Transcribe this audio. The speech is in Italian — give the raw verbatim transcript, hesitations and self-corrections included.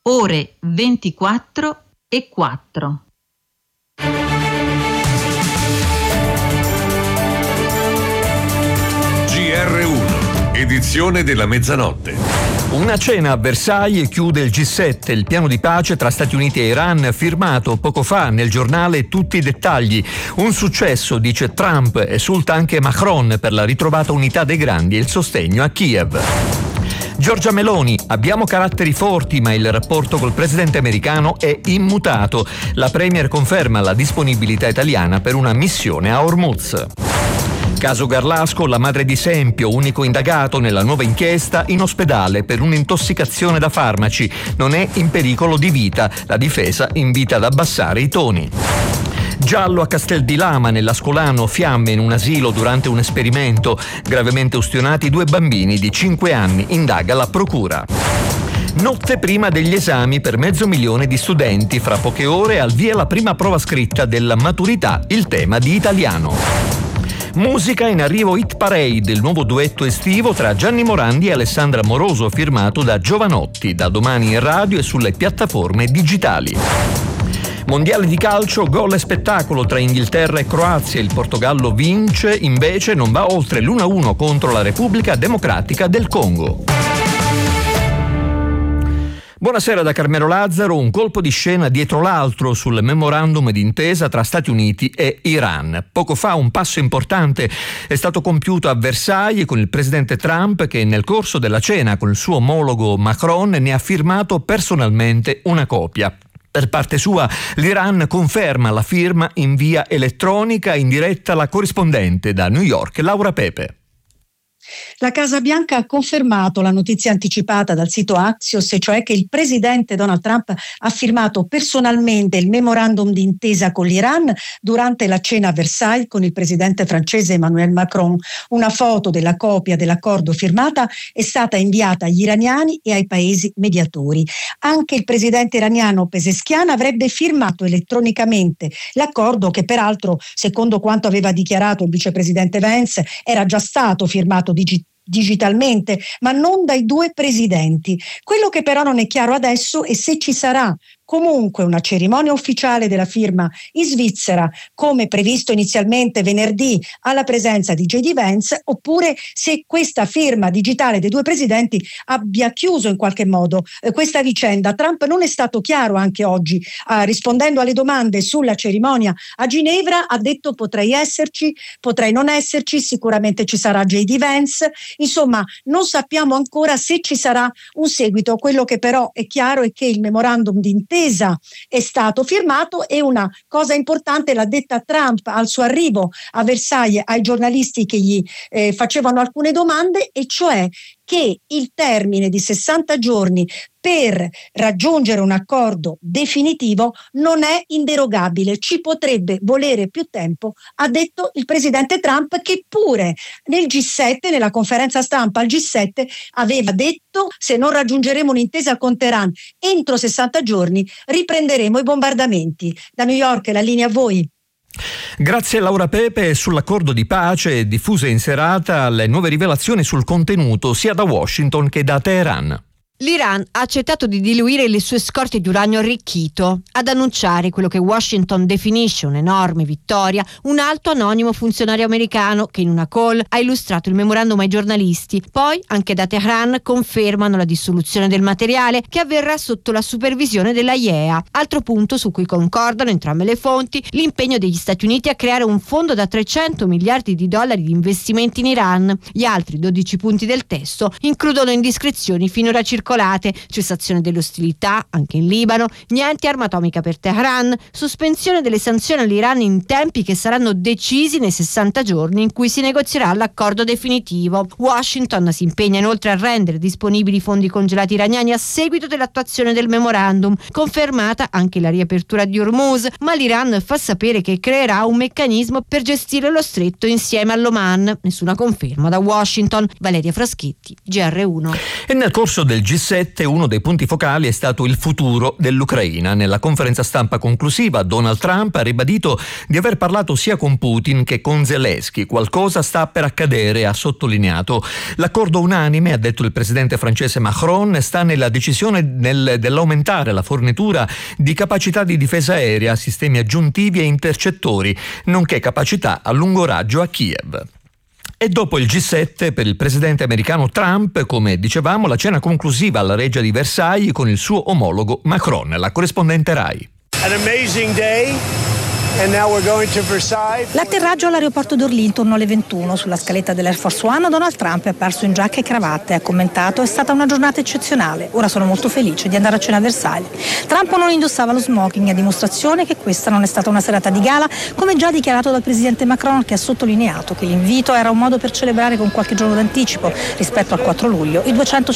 ore ventiquattro e quattro. G R uno, edizione della mezzanotte. Una cena a Versailles chiude il G sette, il piano di pace tra Stati Uniti e Iran firmato poco fa nel giornale Tutti i dettagli. Un successo, dice Trump, esulta anche Macron per la ritrovata unità dei grandi e il sostegno a Kiev. Giorgia Meloni: abbiamo caratteri forti ma il rapporto col presidente americano è immutato. La premier conferma la disponibilità italiana per una missione a Hormuz. Caso Garlasco, la madre di Sempio, unico indagato nella nuova inchiesta, in ospedale per un'intossicazione da farmaci. Non è in pericolo di vita. La difesa invita ad abbassare i toni. Giallo a Castel di Lama, nell'Ascolano, fiamme in un asilo durante un esperimento. Gravemente ustionati due bambini di cinque anni, indaga la procura. Notte prima degli esami per mezzo milione di studenti. Fra poche ore al via la prima prova scritta della maturità, il tema di italiano. Musica, in arrivo Hit Parade, il nuovo duetto estivo tra Gianni Morandi e Alessandra Moroso, firmato da Giovanotti, da domani in radio e sulle piattaforme digitali. Mondiale di calcio, gol e spettacolo tra Inghilterra e Croazia. Il Portogallo vince, invece non va oltre l'uno a uno contro la Repubblica Democratica del Congo. Buonasera da Carmelo Lazzaro. Un colpo di scena dietro l'altro sul memorandum d'intesa tra Stati Uniti e Iran. Poco fa un passo importante è stato compiuto a Versailles con il presidente Trump, che nel corso della cena con il suo omologo Macron ne ha firmato personalmente una copia. Per parte sua, l'Iran conferma la firma in via elettronica. In diretta la corrispondente da New York, Laura Pepe. La Casa Bianca ha confermato la notizia anticipata dal sito Axios, e cioè che il presidente Donald Trump ha firmato personalmente il memorandum d'intesa con l'Iran durante la cena a Versailles con il presidente francese Emmanuel Macron. Una foto della copia dell'accordo firmata è stata inviata agli iraniani e ai paesi mediatori. Anche il presidente iraniano Pezeshkian avrebbe firmato elettronicamente l'accordo, che peraltro, secondo quanto aveva dichiarato il vicepresidente Vance, era già stato firmato digi- digitalmente, ma non dai due presidenti. Quello che però non è chiaro adesso è se ci sarà comunque una cerimonia ufficiale della firma in Svizzera, come previsto inizialmente venerdì alla presenza di J D Vance, oppure se questa firma digitale dei due presidenti abbia chiuso in qualche modo eh, questa vicenda. Trump non è stato chiaro anche oggi, eh, rispondendo alle domande sulla cerimonia a Ginevra, ha detto potrei esserci, potrei non esserci, sicuramente ci sarà J D Vance. Insomma, non sappiamo ancora se ci sarà un seguito. Quello che però è chiaro è che il memorandum d'intesa è stato firmato, e una cosa importante l'ha detta Trump al suo arrivo a Versailles ai giornalisti che gli eh, facevano alcune domande, e cioè che il termine di sessanta giorni per raggiungere un accordo definitivo non è inderogabile. Ci potrebbe volere più tempo, ha detto il presidente Trump, che pure nel G sette, nella conferenza stampa al G sette, aveva detto: se non raggiungeremo un'intesa con Teheran entro sessanta giorni riprenderemo i bombardamenti. Da New York la linea a voi. Grazie Laura Pepe. Sull'accordo di pace diffuse in serata le nuove rivelazioni sul contenuto sia da Washington che da Teheran. L'Iran ha accettato di diluire le sue scorte di uranio arricchito. Ad annunciare quello che Washington definisce un'enorme vittoria, un alto anonimo funzionario americano che in una call ha illustrato il memorandum ai giornalisti. Poi anche da Teheran confermano la dissoluzione del materiale, che avverrà sotto la supervisione della I E A. Altro punto su cui concordano entrambe le fonti: l'impegno degli Stati Uniti a creare un fondo da trecento miliardi di dollari di investimenti in Iran. Gli altri dodici punti del testo includono indiscrezioni finora circolate: cessazione delle ostilità anche in Libano, niente arma atomica per Teheran, sospensione delle sanzioni all'Iran in tempi che saranno decisi nei sessanta giorni in cui si negozierà l'accordo definitivo. Washington si impegna inoltre a rendere disponibili i fondi congelati iraniani a seguito dell'attuazione del memorandum, confermata anche la riapertura di Hormuz, ma l'Iran fa sapere che creerà un meccanismo per gestire lo stretto insieme all'Oman. Nessuna conferma da Washington. Valeria Fraschetti, G R uno. E nel corso del G G sette uno dei punti focali è stato il futuro dell'Ucraina. Nella conferenza stampa conclusiva Donald Trump ha ribadito di aver parlato sia con Putin che con Zelensky. Qualcosa sta per accadere, ha sottolineato. L'accordo unanime, ha detto il presidente francese Macron, sta nella decisione nel, dell'aumentare la fornitura di capacità di difesa aerea, sistemi aggiuntivi e intercettori, nonché capacità a lungo raggio a Kiev. E dopo il G sette, per il presidente americano Trump, come dicevamo, la cena conclusiva alla Reggia di Versailles con il suo omologo Macron. La corrispondente Rai. An amazing day. And now we're going to Versailles. L'atterraggio all'aeroporto d'Orly intorno alle ventuno. Sulla scaletta dell'Air Force One Donald Trump è apparso in giacca e cravatta e ha commentato: è stata una giornata eccezionale, ora sono molto felice di andare a cena a Versailles. Trump non indossava lo smoking, a dimostrazione che questa non è stata una serata di gala, come già dichiarato dal presidente Macron, che ha sottolineato che l'invito era un modo per celebrare con qualche giorno d'anticipo rispetto al quattro luglio i duecento